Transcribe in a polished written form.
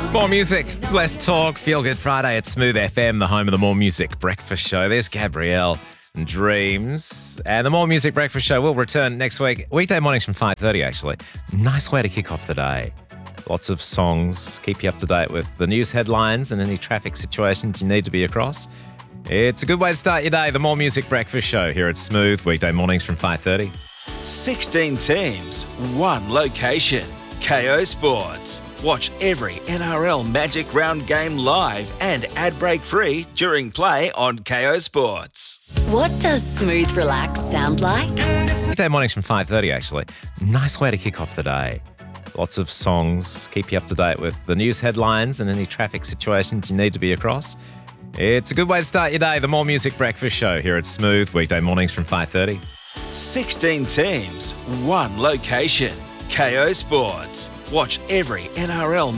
More music, less talk. Feel Good Friday at Smooth FM, the home of the More Music Breakfast Show. There's Gabrielle and Dreams. And the More Music Breakfast Show will return next week, weekday mornings from 5:30 actually. Nice way to kick off the day. Lots of songs, keep you up to date with the news headlines and any traffic situations you need to be across. It's a good way to start your day. The More Music Breakfast Show here at Smooth, weekday mornings from 5:30. 16 teams, one location. KO Sports. Watch every NRL Magic Round game live and ad break free during play on KO Sports. What does smooth relax sound like? Weekday mornings from 5:30 actually. Nice way to kick off the day. Lots of songs, keep you up to date with the news headlines and any traffic situations you need to be across. It's a good way to start your day. The More Music Breakfast Show here at Smooth, weekday mornings from 5:30. 16 teams, one location. KO Sports. Watch every NRL